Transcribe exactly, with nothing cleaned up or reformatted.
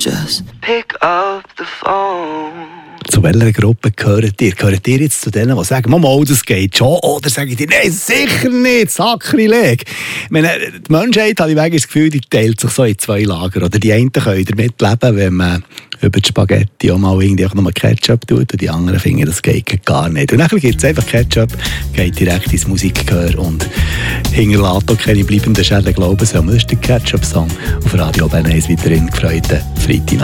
just pick up the phone. Zu welcher Gruppe gehört ihr? Gehört ihr jetzt zu denen, die sagen, Mama, das geht schon? Oder sagen die, nein, sicher nicht, Sakrileg. Ich meine, die Menschheit, habe ich das Gefühl, die teilt sich so in zwei Lager. Oder die einen können damit leben, wenn man über die Spaghetti auch mal irgendwie auch noch Ketchup tut, und die anderen finden, das geht gar nicht. Und dann gibt es einfach Ketchup, geht direkt ins Musikgehör und hinterlässt auch keine bleibenden Schäden, glauben Sie. Das ist der Ketchup-Song auf Radio Bern eins, weiterhin gefreuten Freitag.